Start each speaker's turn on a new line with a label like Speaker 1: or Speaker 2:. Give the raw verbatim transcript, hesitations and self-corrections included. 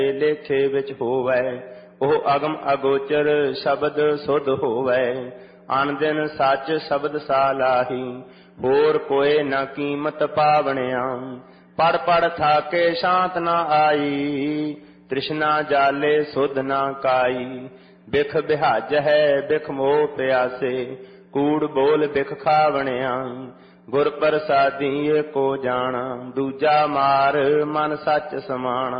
Speaker 1: ਲੇਖੇ ਵਿੱਚ ਹੋਵੈ, ਉਹ ਅਗਮ ਅਗੋਚਰ ਸ਼ਬਦ ਸੁਧ ਹੋਵੈ। ਅਨ ਦਿਨ ਸੱਚ ਸ਼ਬਦ ਸਾਲਾਹੀ, ਹੋਰ ਕੋਏ ਨ ਕੀਮਤ ਪਾਵਣਿਆ। ਪੜ ਪੜ ਥਾਕੇ ਸ਼ਾਂਤ ਨ ਆਈ, ਤ੍ਰਿਸ਼ਨਾ ਜਾਲੇ ਸੁਧ ਨ ਕਾਈ। ਬਿਖ ਬਿਹਾਜ ਹੈ ਬਿਖ ਮੋਹ ਪਿਆਸੇ, ਕੂੜ ਬੋਲ ਬਿਖ ਖਾਵਣਿਆ। ਗੁਰ ਪ੍ਰਸਾਦੀ ਏਕੋ ਜਾਣਾ, ਦੂਜਾ ਮਾਰ ਮਨ ਸੱਚ ਸਮਾਣਾ।